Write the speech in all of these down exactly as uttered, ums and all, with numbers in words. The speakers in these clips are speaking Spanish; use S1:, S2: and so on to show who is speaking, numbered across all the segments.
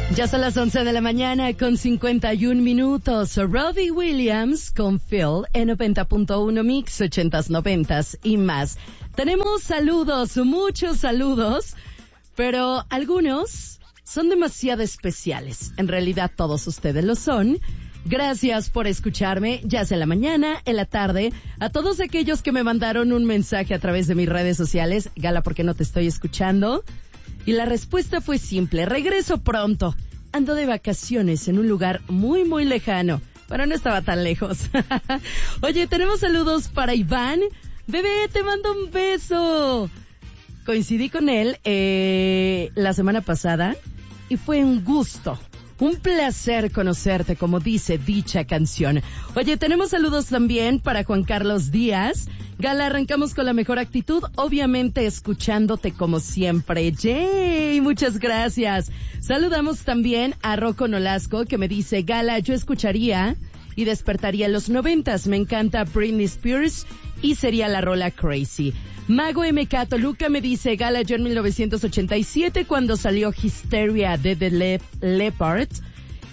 S1: Ya son las once de la mañana con cincuenta y un minutos. Robbie Williams con Phil en noventa punto uno Mix, ochentas, noventas y más. Tenemos saludos, muchos saludos, pero algunos son demasiado especiales. En realidad todos ustedes lo son. Gracias por escucharme, ya sea en la mañana, en la tarde, a todos aquellos que me mandaron un mensaje a través de mis redes sociales. Gala, ¿por qué no te estoy escuchando? Y la respuesta fue simple: regreso pronto. Ando de vacaciones en un lugar muy, muy lejano. Bueno, no estaba tan lejos. Oye, tenemos saludos para Iván. Bebé, te mando un beso. Coincidí con él eh, la semana pasada y fue un gusto. Un placer conocerte, como dice dicha canción. Oye, tenemos saludos también para Juan Carlos Díaz. Gala, arrancamos con la mejor actitud, obviamente escuchándote como siempre. ¡Yay! Muchas gracias. Saludamos también a Rocco Nolasco, que me dice: Gala, yo escucharía y despertaría en los noventas. Me encanta Britney Spears y sería la rola Crazy. Mago M K Toluca me dice: Gala, yo en mil novecientos ochenta y siete, cuando salió Hysteria de The Le- Leopards,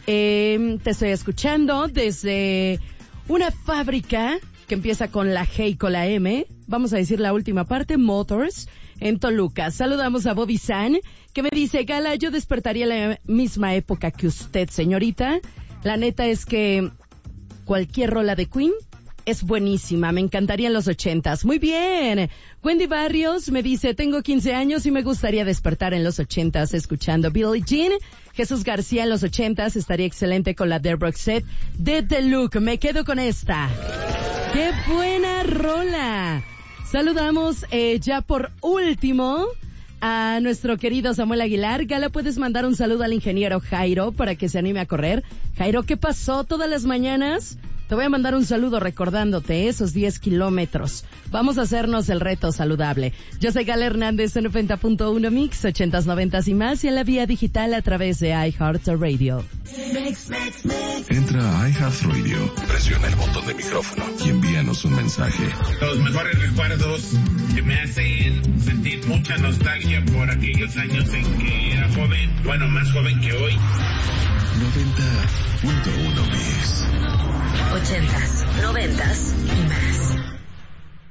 S1: eh, te estoy escuchando desde una fábrica que empieza con la G y con la M, vamos a decir la última parte, Motors, en Toluca. Saludamos a Bobby San, que me dice: Gala, yo despertaría la misma época que usted, señorita. La neta es que cualquier rola de Queen es buenísima, me encantaría en los ochentas. Muy bien. Wendy Barrios me dice: tengo quince años y me gustaría despertar en los ochentas escuchando Billie Jean. Jesús García: en los ochentas estaría excelente con la de Roxette de The Look. Me quedo con esta. ¡Qué buena rola! Saludamos eh, ya por último a nuestro querido Samuel Aguilar. Gala, ¿puedes mandar un saludo al ingeniero Jairo para que se anime a correr? Jairo, ¿qué pasó todas las mañanas? Te voy a mandar un saludo recordándote esos diez kilómetros. Vamos a hacernos el reto saludable. Yo soy Gala Hernández en noventa punto uno Mix, ochentas, noventas y más, y en la vía digital a través de iHeartRadio.
S2: Entra a iHeartRadio, presiona el botón de micrófono y envíanos un mensaje.
S3: Los mejores recuerdos que me hacen sentir mucha nostalgia por aquellos años en que era joven, bueno, más joven que hoy.
S2: noventa punto uno Mix.
S4: Ochentas, noventas y más.